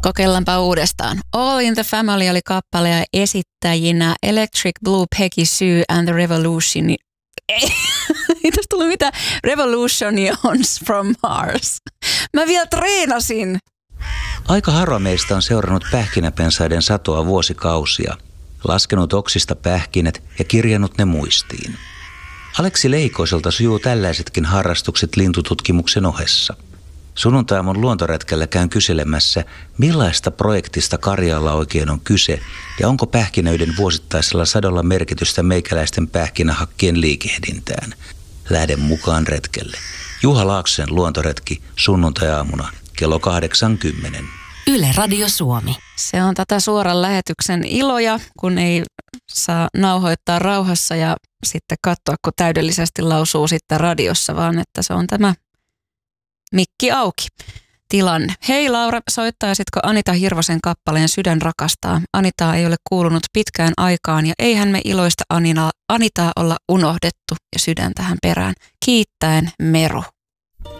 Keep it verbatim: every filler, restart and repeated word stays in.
Kokeillaanpa uudestaan. All in the Family oli kappale ja esittäjinä Electric Blue, Peggy Sue and the Revolution. Ei, ei tästä tullut mitään. Revolutionions from Mars. Mä vielä treenasin. Aika harva meistä on seurannut pähkinäpensaiden satoa vuosikausia, laskenut oksista pähkinät ja kirjannut ne muistiin. Aleksi Leikoiselta sujuu tällaisetkin harrastukset lintututkimuksen ohessa. Sunnuntaamon luontoretkellä käyn kyselemässä, millaista projektista Karjaalla oikein on kyse ja onko pähkinöiden vuosittaisella sadolla merkitystä meikäläisten pähkinähakkien liikehdintään. Lähden mukaan retkelle. Juha Laaksosen luontoretki sunnuntai-aamuna kello kahdeksankymmentä. Yle Radio Suomi. Se on tätä suoran lähetyksen iloja, kun ei saa nauhoittaa rauhassa ja sitten katsoa, kun täydellisesti lausuu sitten radiossa, vaan että se on tämä mikki auki tilanne. Hei Laura, soittaisitko Anita Hirvosen kappaleen Sydän rakastaa? Anitaa ei ole kuulunut pitkään aikaan ja eihän me iloista Anina, Anitaa olla unohdettu ja sydän tähän perään. Kiittäen Meru.